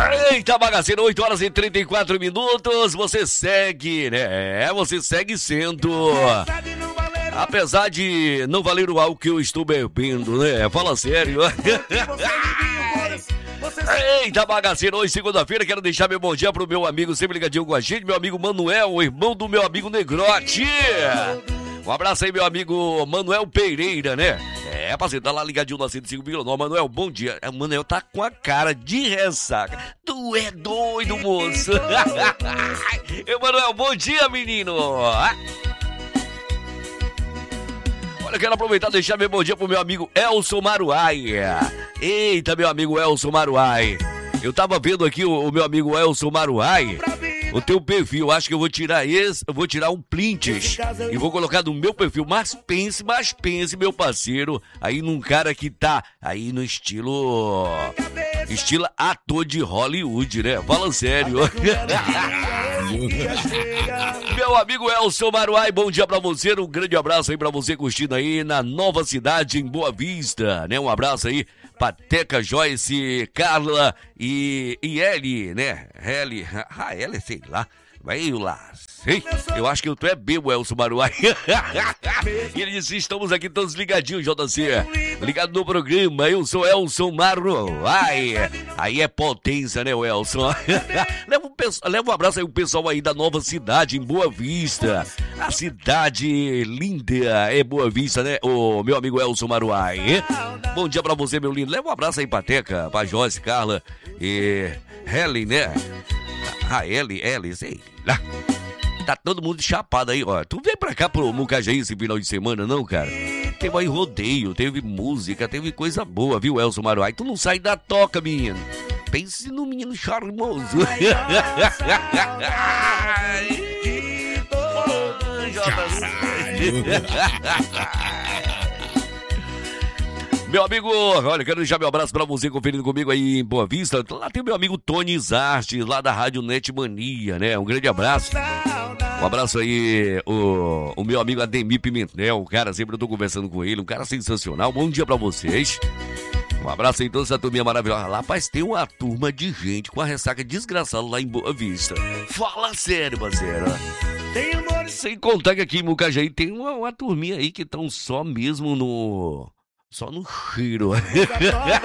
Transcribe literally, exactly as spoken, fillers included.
Eita, bagaceira, oito horas e trinta e quatro minutos. Você segue, né? É, você segue sendo. Apesar de não valer o álcool que eu estou bebendo, né? Fala sério. Eita, bagaceira, hoje segunda-feira, quero deixar meu bom dia pro meu amigo sempre ligadinho com a gente, meu amigo Manuel, o irmão do meu amigo Negrote. Um abraço aí, meu amigo Manuel Pereira, né? É, parceiro, tá lá ligadinho no cento e cinco vírgula nove. Manuel, bom dia. O Manuel tá com a cara de ressaca. Tu é doido, moço. Ei, Manuel, bom dia, menino. Olha, eu quero aproveitar e deixar meu bom dia pro meu amigo Elson Maruai. Eita, meu amigo Elson Maruai. Eu tava vendo aqui o, o meu amigo Elson Maruai. O teu perfil, acho que eu vou tirar esse, eu vou tirar um prints e vou colocar no meu perfil, mas pense, mas pense, meu parceiro, aí num cara que tá aí no estilo, estilo ator de Hollywood, né? Fala sério. Meu amigo Elson Maruai, bom dia pra você, um grande abraço aí pra você curtindo aí na Nova Cidade, em Boa Vista, né? Um abraço aí pra Teca, Joyce, Carla e, e Eli, né? Eli, ah, Eli, sei lá, vai lá, sei, eu acho que eu tô é bebo, Elson Maruai. E ele disse, estamos aqui todos ligadinhos, J C, ligado no programa, eu sou Elson Maruai, aí é potência, né, o Elson? leva, um, leva um abraço aí o pessoal aí da Nova Cidade, em Boa Vista, a cidade linda é Boa Vista, né, o meu amigo Elson Maruai. Bom dia pra você, meu lindo, leva um abraço aí pra Teca, pra Joyce, Carla e Helen, né? A Eli, Eli, sei lá. Tá todo mundo chapado aí, ó. Tu vem pra cá pro Mucajaí esse final de semana, não, cara? Teve aí rodeio, teve música, teve coisa boa, viu, Elson Maruai? Tu não sai da toca, menino. Pense no menino charmoso. Meu amigo, olha, quero deixar meu abraço pra você conferindo comigo aí em Boa Vista. Lá tem meu amigo Tony Zarte, lá da Rádio Net Mania, né? Um grande abraço. Um abraço aí, o, o meu amigo Ademir Pimentel, o cara, sempre eu tô conversando com ele, um cara sensacional. Bom dia pra vocês. Um abraço aí, toda essa turminha maravilhosa. Lá, rapaz, tem uma turma de gente com a ressaca desgraçada lá em Boa Vista. Fala sério, parceiro. Sem contar que aqui em Mucajaí tem uma, uma turminha aí que estão só mesmo no... Só no cheiro.